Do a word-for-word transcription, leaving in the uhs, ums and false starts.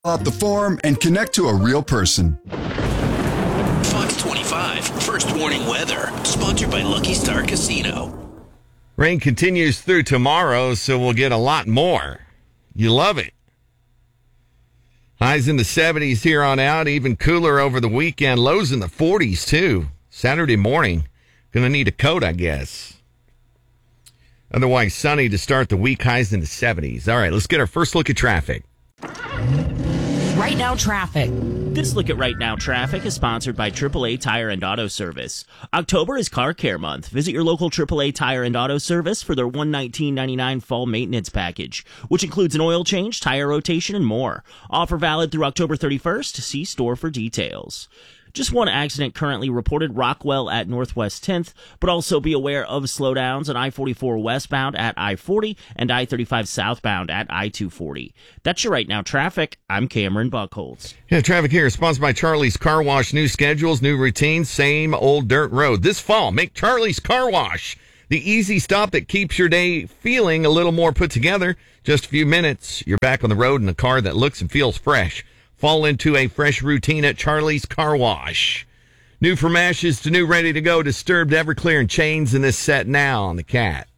out the form and connect to a real person. Fox twenty-five, First Warning Weather, sponsored by Lucky Star Casino. Rain continues through tomorrow, so we'll get a lot more. You love it. Highs in the seventies here on out, even cooler over the weekend. Lows in the forties, too. Saturday morning, going to need a coat, I guess. Otherwise, sunny to start the week, highs in the seventies. All right, let's get our first look at traffic. Right Now Traffic. This look at Right Now Traffic is sponsored by triple A Tire and Auto Service. October is Car Care Month. Visit your local triple A Tire and Auto Service for their one hundred nineteen dollars and ninety-nine cents fall maintenance package, which includes an oil change, tire rotation, and more. Offer valid through October thirty-first. See store for details. Just one accident currently reported, Rockwell at Northwest tenth, but also be aware of slowdowns on I forty-four westbound at I forty and I thirty-five southbound at I two forty. That's your Right Now Traffic. I'm Cameron Buckholz. Yeah, traffic here is sponsored by Charlie's Car Wash. New schedules, new routines, same old dirt road. This fall, make Charlie's Car Wash the easy stop that keeps your day feeling a little more put together. Just a few minutes, you're back on the road in a car that looks and feels fresh. Fall into a fresh routine at Charlie's Car Wash. New from ashes to new, ready to go. Disturbed, Everclear, and Chains in this set now on the Cat.